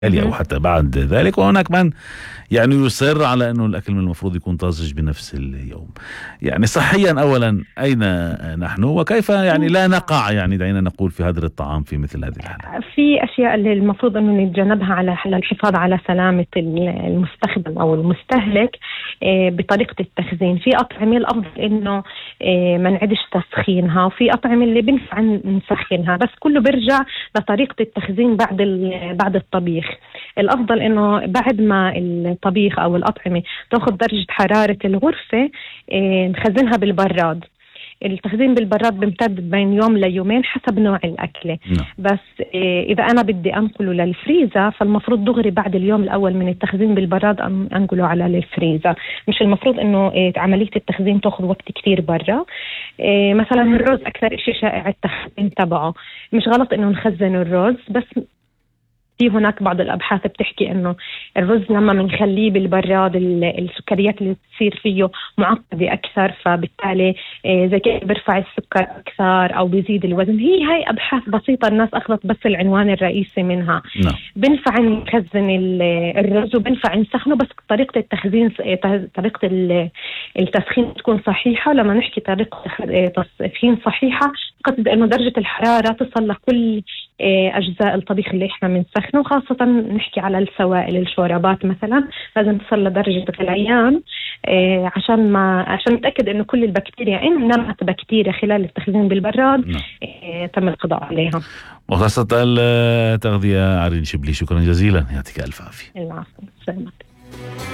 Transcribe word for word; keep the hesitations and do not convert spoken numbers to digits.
أو حتى بعد ذلك. وهناك من يعني يصر على أنه الأكل من المفروض يكون طازج بنفس اليوم. يعني صحيا أولا أين نحن وكيف يعني لا نقع يعني دعينا نقول في هدر الطعام في مثل هذه الحالة؟ في أشياء اللي المفروض أنه نتجنبها على الحفاظ على سلامة المستخدم أو المستهلك بطريقة التخزين. في أطعمة الأفضل أنه ما نعدش تسخينها، وفي أطعمة اللي بنفع نسخنها، بس كله برجع لطريقة التخزين بعد بعد الطبيخ. الأفضل أنه بعد ما الطبيخ أو الأطعمة تأخذ درجة حرارة الغرفة نخزنها بالبراد. التخزين بالبراد بيمتد بين يوم ليومين حسب نوع الأكلة. نعم. بس إذا أنا بدي أنقله للفريزر فالمفروض دغري بعد اليوم الأول من التخزين بالبراد أنقله على الفريزر. مش المفروض إنه عملية التخزين تأخذ وقت كتير برا. مثلا الرز أكثر شيء شائع التخزين تبعه. مش غلط إنه نخزن الرز، بس في هناك بعض الأبحاث بتحكي إنه الرز لما منخليه بالبراد السكريات اللي تصير فيه معقدة أكثر، فبالتالي زي كده بيرفع السكر أكثر أو بيزيد الوزن. هي هاي أبحاث بسيطة الناس أخذت بس العنوان الرئيسي منها. نعم. بنفع نخزن الرز وبنفع نسخنه، بس طريقة التخزين طريقة التسخين تكون صحيحة. لما نحكي طريقة تسخين صحيحة قصد إنه درجة الحرارة تصل لكل أجزاء الطبيخ اللي إحنا بنسخنه، وخاصة نحكي على السوائل الشوربات مثلا لازم تصل لدرجة غليان إيه عشان ما عشان نتأكد إنه كل البكتيريا إن نمت بكتيريا خلال التخزين بالبراد إيه تم القضاء عليها. وخاصة التغذية. عرين شبلي، شكرا جزيلا، يعطيك ألف عافية. العفو، سلامات.